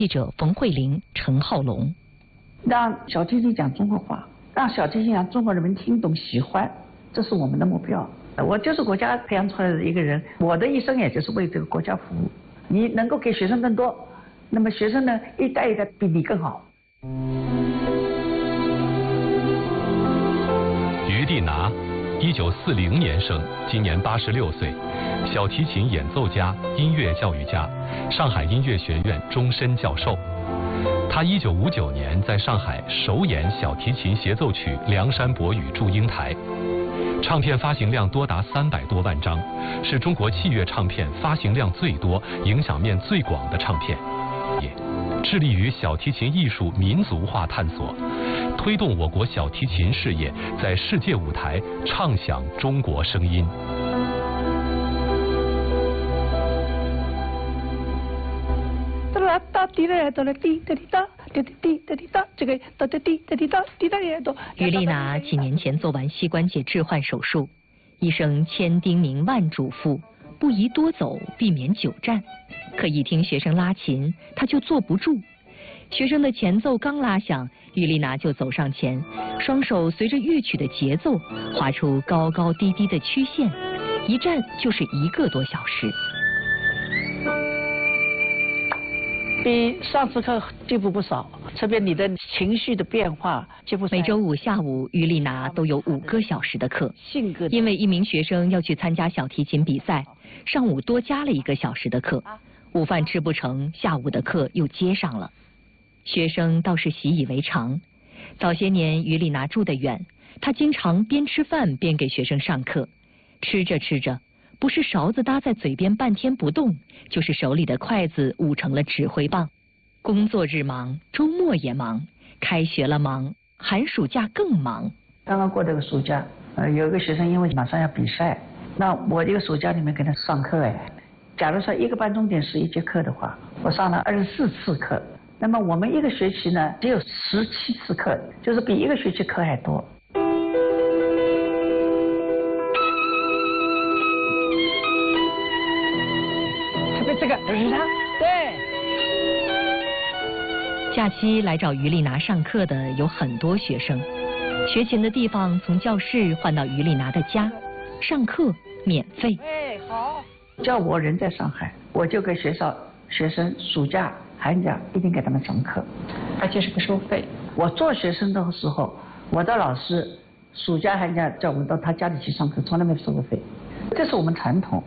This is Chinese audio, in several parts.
记者冯慧玲、陈浩龙。 让小提琴讲中国话，让小提琴让中国人民听懂喜欢，这是我们的目标。我就是国家培养出来的一个人，我的一生也就是为这个国家服务。你能够给学生更多，那么学生呢一代一代比你更好。 于丽娜，1940年生，今年86岁，小提琴演奏家、音乐教育家，上海音乐学院终身教授。他1959年在上海首演小提琴协奏曲《梁山伯与祝英台》，唱片发行量多达300多万张，是中国器乐唱片发行量最多、影响面最广的唱片。致力于小提琴艺术民族化探索，推动我国小提琴事业在世界舞台唱响中国声音。 于丽娜几年前做完膝关节置换手术，医生千叮咛万嘱咐，不宜多走，避免久站。可一听学生拉琴，她就坐不住。学生的前奏刚拉响，于丽娜就走上前，双手随着乐曲的节奏画出高高低低的曲线，一站就是1个多小时。 比上次课进步不少，特别你的情绪的变化进步。 每周5下午，于丽娜都有5个小时的课。因为一名学生要去参加小提琴比赛，上午多加了1个小时的课，午饭吃不成，下午的课又接上了。学生倒是习以为常。早些年于丽娜住得远，她经常边吃饭边给学生上课。吃着吃着，不是勺子搭在嘴边半天不动，就是手里的筷子捂成了指挥棒。工作日忙，周末也忙，开学了忙，寒暑假更忙。 刚刚过这个暑假，有一个学生因为马上要比赛，那我这个暑假里面给他上课假如说1个半钟点是1节课的话，我上了24次课。那么我们1个学期呢，只有17次课，就是比1个学期课还多。特别这个是他，对。 假期来找于丽娜上课的有很多学生，学琴的地方从教室换到于丽娜的家，上课免费。 好。叫我人在上海，我就给学生暑假寒假一定给他们上课， 而且是不收费。 我做学生的时候，我的老师暑假寒假叫我们到他家里去上课，从来没收过费，这是我们传统。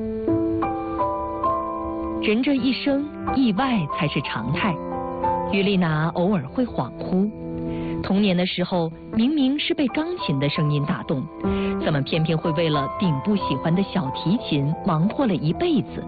人这一生，意外才是常态。于丽娜偶尔会恍惚，童年的时候明明是被钢琴的声音打动，怎么偏偏会为了顶不喜欢的小提琴忙活了一辈子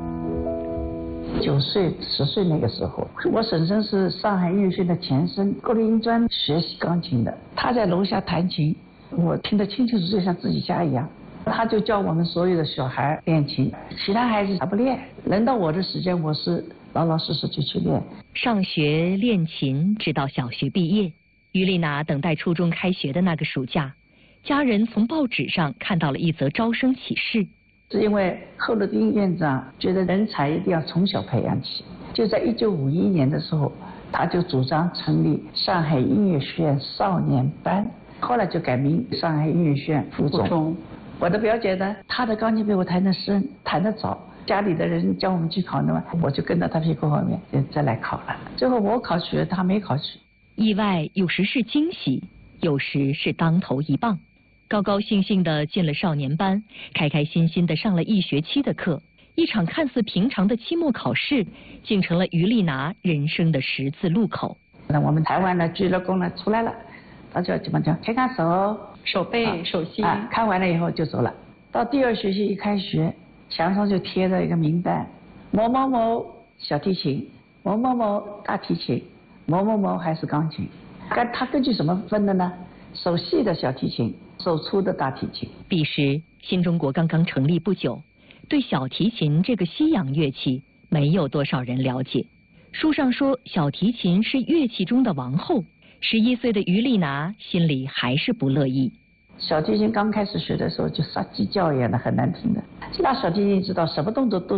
？9岁、10岁那个时候，我婶婶是上海音乐学院的前身歌林音专学习钢琴的，她在楼下弹琴，我听得清清楚楚，就像自己家一样。她就教我们所有的小孩练琴，其他孩子还不练。轮到我的时间，我是老老实实就去练。 上学练琴，直到小学毕业。于丽娜等待初中开学的那个暑假，家人从报纸上看到了一则招生启事。 是因为贺鲁丁院长觉得人才一定要从小培养起，就在1951年的时候，他就主张成立上海音乐学院少年班，后来就改名上海音乐学院附中。我的表姐呢，她的钢琴比我弹得深，弹得早，家里的人叫我们去考的嘛，我就跟到她屁股后面再来考了。最后我考取了，她没考取。 意外有时是惊喜，有时是当头一棒。高高兴兴地进了少年班，开开心心地上了1学期的课，一场看似平常的期末考试，竟成了于丽娜人生的十字路口。 那我们台湾的鞠了躬了，出来了，他就怎么讲？看看手， 手背、手心。 看完了以后就走了。到第2学期一开学，墙上就贴着一个名单：某某某小提琴，某某某大提琴，某某某还是钢琴。他根据什么分的呢？手细的小提琴，手粗的大提琴。 彼时新中国刚刚成立不久，对小提琴这个西洋乐器没有多少人了解。书上说小提琴是乐器中的王后，11岁的于丽娜心里还是不乐意。 小提琴刚开始学的时候就杀鸡叫一样的，很难听的。拉小提琴知道什么动作都